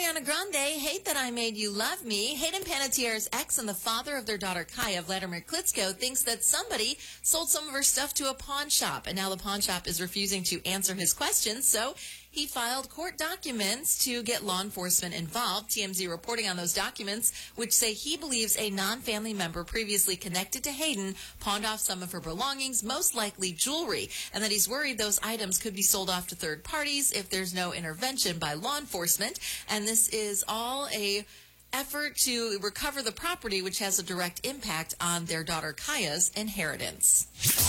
Ariana Grande, Hate That I Made You Love Me. Hayden Panettiere's ex and the father of their daughter Kaya, Vladimir Klitschko, thinks that somebody sold some of her stuff to a pawn shop, and now the pawn shop is refusing to answer his questions, so he filed court documents to get law enforcement involved. TMZ reporting on those documents, which say he believes a non-family member previously connected to Hayden pawned off some of her belongings, most likely jewelry, and that he's worried those items could be sold off to third parties if there's no intervention by law enforcement. And this is all a effort to recover the property, which has a direct impact on their daughter Kaya's inheritance.